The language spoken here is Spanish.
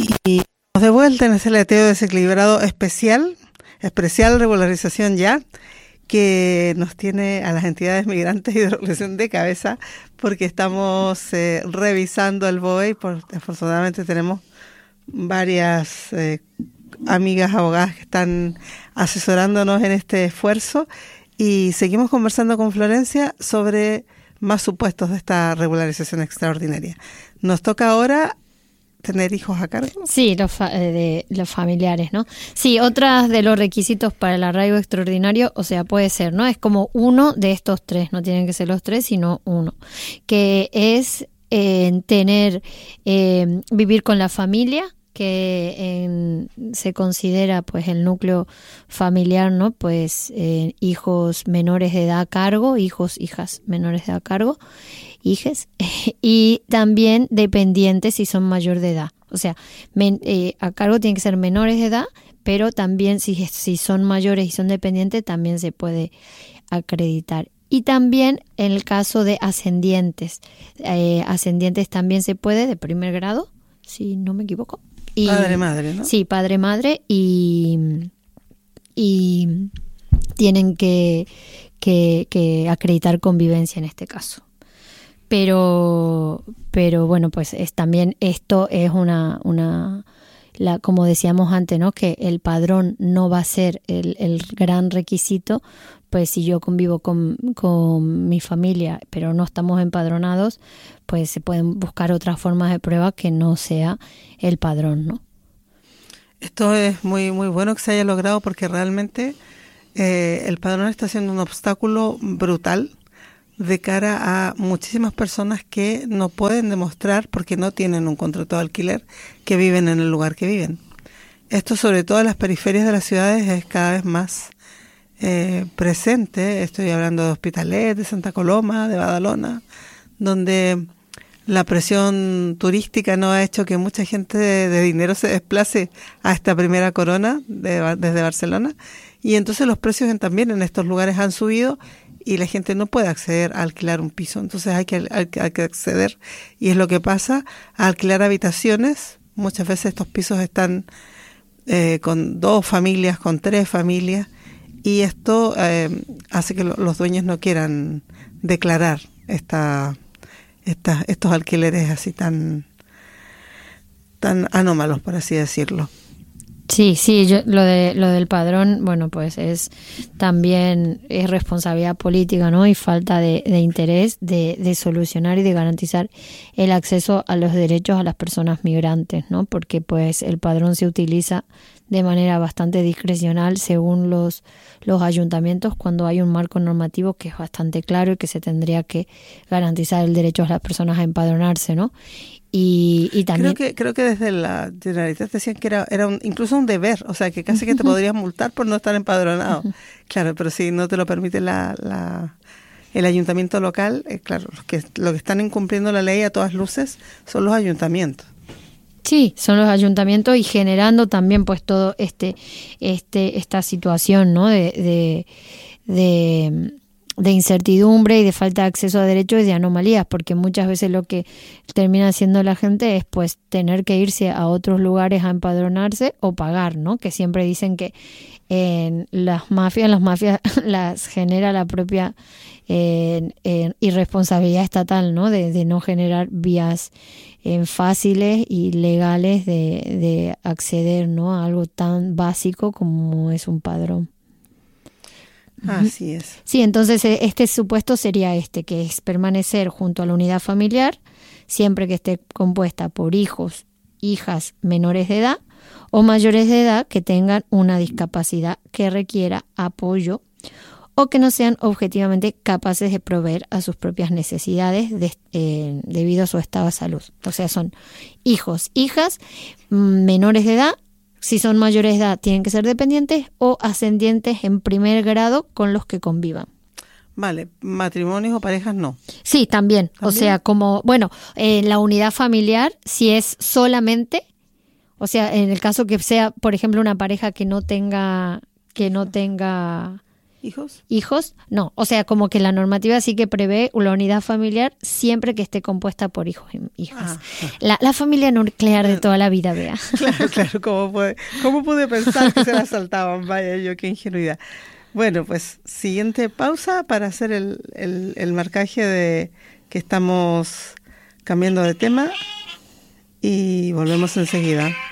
Y de vuelta en este leteo desequilibrado especial regularización ya, que nos tiene a las entidades migrantes y de regulación de cabeza, porque estamos revisando el BOE. Afortunadamente tenemos varias amigas abogadas que están asesorándonos en este esfuerzo, y seguimos conversando con Florencia sobre más supuestos de esta regularización extraordinaria. Nos toca ahora tener hijos a cargo. Sí, de los familiares, ¿no? Sí, otras de los requisitos para el arraigo extraordinario, o sea, puede ser, ¿no? Es como uno de estos tres, no tienen que ser los tres, sino uno, que es vivir con la familia, que se considera pues el núcleo familiar, ¿no? Pues hijos menores de edad a cargo, hijas menores de edad a cargo, hijes, y también dependientes si son mayor de edad. O sea, a cargo tienen que ser menores de edad, pero también si son mayores y son dependientes, también se puede acreditar. Y también en el caso de ascendientes también se puede, de primer grado, si no me equivoco. Padre-madre, ¿no? Sí, padre-madre, y tienen que acreditar convivencia en este caso. Pero bueno, pues también esto es como decíamos antes, ¿no? Que el padrón no va a ser el gran requisito. Pues si yo convivo con mi familia, pero no estamos empadronados, pues se pueden buscar otras formas de prueba que no sea el padrón, ¿no? Esto es muy, muy bueno que se haya logrado, porque realmente el padrón está siendo un obstáculo brutal de cara a muchísimas personas que no pueden demostrar, porque no tienen un contrato de alquiler, que viven en el lugar que viven. Esto, sobre todo en las periferias de las ciudades, es cada vez más presente. Estoy hablando de Hospitalet, de Santa Coloma, de Badalona, donde la presión turística no ha hecho que mucha gente de dinero se desplace a esta primera corona desde Barcelona, y entonces los precios también en estos lugares han subido y la gente no puede acceder a alquilar un piso. Entonces hay que acceder, y es lo que pasa, a alquilar habitaciones. Muchas veces estos pisos están con 2 familias, con 3 familias, y esto hace que los dueños no quieran declarar estos alquileres así tan anómalos, por así decirlo. Sí, lo del padrón, bueno, pues también es responsabilidad política, ¿no? Y falta de interés de solucionar y de garantizar el acceso a los derechos a las personas migrantes, ¿no? Porque pues el padrón se utiliza de manera bastante discrecional según los ayuntamientos, cuando hay un marco normativo que es bastante claro y que se tendría que garantizar el derecho a las personas a empadronarse, ¿no? Y también creo que desde la Generalitat decían que era incluso un deber, o sea, que casi que te podrías multar por no estar empadronado. Claro, pero si no te lo permite el ayuntamiento local, claro, lo que están incumpliendo la ley a todas luces son los ayuntamientos. Sí, son los ayuntamientos, y generando también pues todo esta situación, ¿no? de incertidumbre y de falta de acceso a derechos y de anomalías, porque muchas veces lo que termina haciendo la gente es pues tener que irse a otros lugares a empadronarse o pagar, ¿no? Que siempre dicen que las mafias las genera la propia irresponsabilidad estatal, ¿no? De no generar vías fáciles y legales de acceder, ¿no? A algo tan básico como es un padrón. Así es. Sí, entonces este supuesto sería que es permanecer junto a la unidad familiar siempre que esté compuesta por hijos, hijas menores de edad o mayores de edad que tengan una discapacidad que requiera apoyo o que no sean objetivamente capaces de proveer a sus propias necesidades debido a su estado de salud. O sea, son hijos, hijas menores de edad. Si son mayores de edad, tienen que ser dependientes o ascendientes en primer grado con los que convivan. Vale, matrimonios o parejas no. Sí, también. O sea, como, la unidad familiar, si es solamente, o sea, en el caso que sea, por ejemplo, una pareja que no tenga ¿Hijos? Hijos, no. O sea, como que la normativa sí que prevé la unidad familiar siempre que esté compuesta por hijos y hijas. La familia nuclear de toda la vida, Bea. Claro, ¿cómo pude pensar que se la saltaban? Vaya, yo qué ingenuidad. Bueno, pues siguiente pausa para hacer el marcaje de que estamos cambiando de tema y volvemos enseguida.